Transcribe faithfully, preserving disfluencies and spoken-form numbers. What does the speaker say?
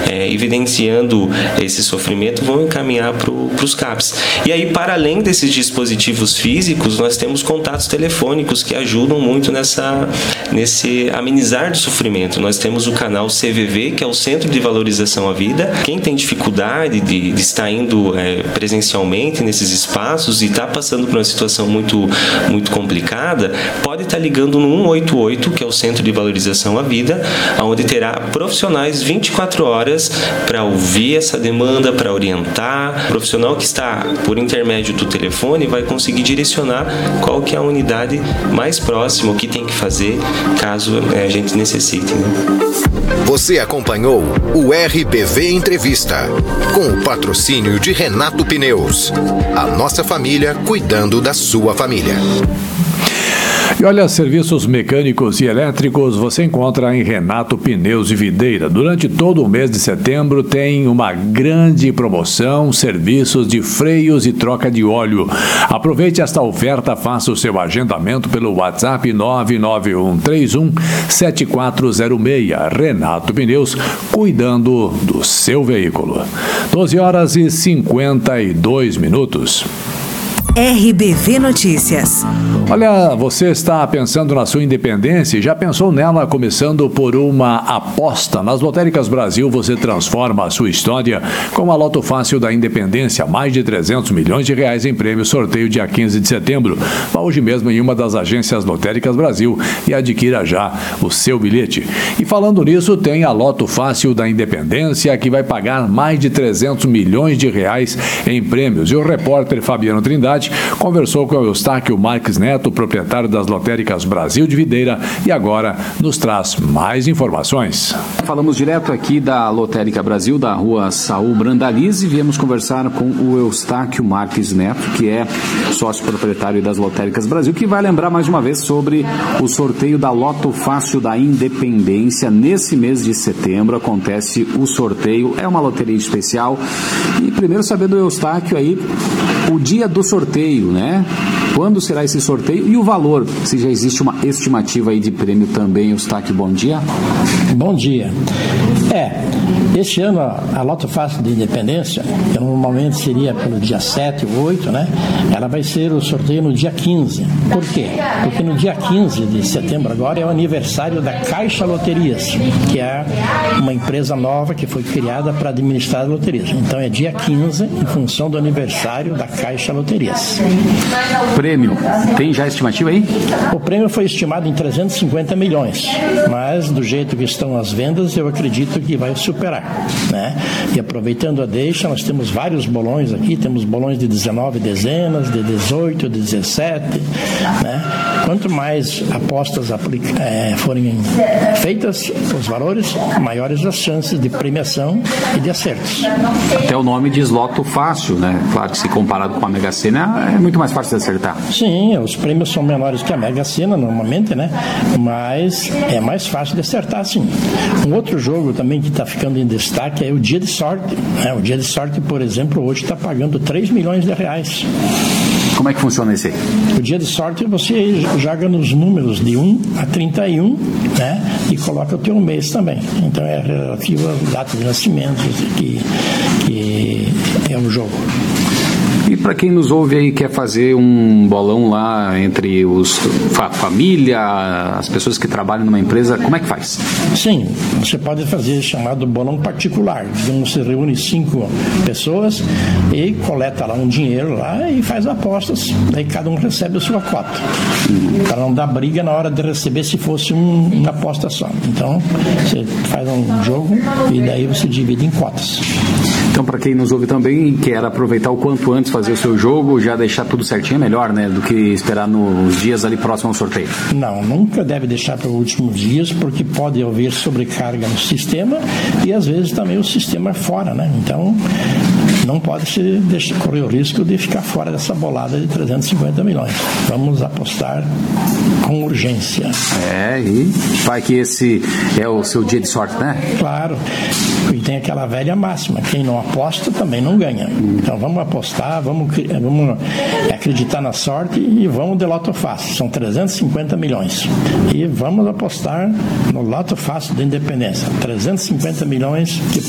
é, evidenciando esse sofrimento, vão encaminhar para os CAPs. E aí, para além desses dispositivos físicos, nós temos contatos telefônicos que ajudam muito nessa, nesse amenizar do sofrimento. Nós temos o canal C V V, que é o Centro de Valorização à Vida. Quem tem dificuldade de, de estar indo é, presencialmente nesses espaços e está passando por uma situação muito, muito complicada, pode estar ligando no um oito oito, que é o Centro de Valorização à Vida, onde terá profissionais vinte e quatro horas para ouvir essa demanda, para orientar. O profissional que está por intermédio do telefone vai conseguir direcionar qual que é a unidade mais próxima, o que tem que fazer caso é, a gente necessite. Né? Você acompanhou o R B V Entrevista, com o patrocínio de Renato Pneus. A nossa família cuidando da sua família. E olha, serviços mecânicos e elétricos você encontra em Renato Pneus de Videira. Durante todo o mês de setembro tem uma grande promoção, serviços de freios e troca de óleo. Aproveite esta oferta, faça o seu agendamento pelo WhatsApp nove nove um três um sete quatro zero seis. Renato Pneus, cuidando do seu veículo. doze horas e cinquenta e dois minutos. R B V Notícias. Olha, você está pensando na sua independência e já pensou nela começando por uma aposta? Nas Lotéricas Brasil você transforma a sua história com a Loto Fácil da Independência. Mais de trezentos milhões de reais em prêmio, sorteio dia quinze de setembro. Vá hoje mesmo em uma das agências Lotéricas Brasil e adquira já o seu bilhete. E falando nisso, tem a Loto Fácil da Independência, que vai pagar mais de trezentos milhões de reais em prêmios. E o repórter Fabiano Trindade conversou com o Eustáquio Marques Neto, proprietário das Lotéricas Brasil de Videira, e agora nos traz mais informações. Falamos direto aqui da Lotérica Brasil, da rua Saul Brandalize, e viemos conversar com o Eustáquio Marques Neto, que é sócio proprietário das Lotéricas Brasil, que vai lembrar mais uma vez sobre o sorteio da Loto Fácil da Independência. Nesse mês de setembro acontece o sorteio, é uma loteria especial. E primeiro saber do Eustáquio aí, o dia do sorteio, né? Quando será esse sorteio e o valor? Se já existe uma estimativa aí de prêmio também, Eustáquio, bom dia. Bom dia. É, este ano a Loto Fácil de Independência, que normalmente seria pelo dia sete ou oito, né? Ela vai ser o sorteio no dia quinze. Por quê? Porque no dia quinze de setembro agora é o aniversário da Caixa Loterias, que é uma empresa nova que foi criada para administrar loterias. Então é dia quinze, em função do aniversário da Caixa Loterias. Prêmio, tem já estimativa aí? O prêmio foi estimado em trezentos e cinquenta milhões, mas do jeito que estão as vendas, eu acredito que vai superar, né? E aproveitando a deixa, nós temos vários bolões aqui, temos bolões de dezenove dezenas, de dezoito, de dezessete, né? Quanto mais apostas aplica, é, forem feitas, os valores, maiores as chances de premiação e de acertos. Até o nome diz Loto Fácil, né? Claro que se comparado com a Mega Sena é muito mais fácil de acertar. Sim, os prêmios são menores que a Mega Sena normalmente, né? Mas é mais fácil de acertar, sim. Um outro jogo também que está ficando em destaque é o Dia de Sorte, né? O Dia de Sorte, por exemplo, hoje está pagando três milhões de reais. Como é que funciona esse aí? O Dia de Sorte você joga nos números de um a trinta e um, né? E coloca o teu mês também. Então é relativo à data de nascimento que, que é o jogo. E para quem nos ouve aí, quer fazer um bolão lá entre os fa- família, as pessoas que trabalham numa empresa, como é que faz? Sim, você pode fazer chamado bolão particular. Digamos, você reúne cinco pessoas e coleta lá um dinheiro lá e faz apostas. Daí cada um recebe a sua cota. Para não dar briga na hora de receber se fosse um, uma aposta só. Então, você faz um jogo e daí você divide em cotas. Então, para quem nos ouve também e quer aproveitar o quanto antes fazer o seu jogo, já deixar tudo certinho é melhor, né? Do que esperar nos dias ali próximo ao sorteio. Não, nunca deve deixar para os últimos dias, porque pode haver sobrecarga no sistema e às vezes também o sistema é fora, né? Então, não pode se deixar, correr o risco de ficar fora dessa bolada de trezentos e cinquenta milhões. Vamos apostar com urgência. É, e vai que esse é o seu dia de sorte, né? Claro. E tem aquela velha máxima, quem não aposta também não ganha. Então vamos apostar, vamos, vamos acreditar na sorte e vamos de Loto Fácil. São trezentos e cinquenta milhões. E vamos apostar no Loto Fácil da Independência. trezentos e cinquenta milhões que